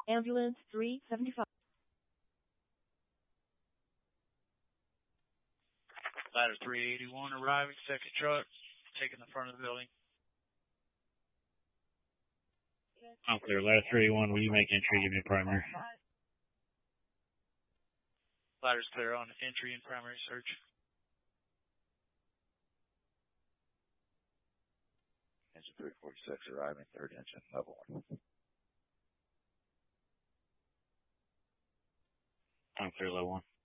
Ambulance 375. Ladder 381 arriving, second truck, taking the front of the building. I'm clear. Ladder 381, will you make entry? Give me a primary. Ladder's clear on entry and primary search. Engine 346 arriving, third engine, level 1. I'm clear, level 1.